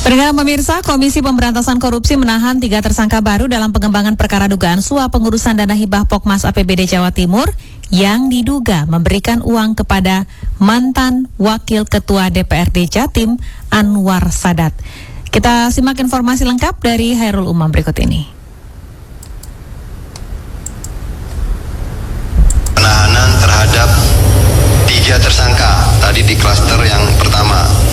Pendengar pemirsa, Komisi Pemberantasan Korupsi menahan 3 tersangka baru dalam pengembangan perkara dugaan suap pengurusan dana hibah Pokmas APBD Jawa Timur yang diduga memberikan uang kepada mantan Wakil Ketua DPRD Jatim Anwar Sadat. Kita simak informasi lengkap dari Hairul Umam berikut ini. Penahanan terhadap 3 tersangka tadi di klaster yang pertama.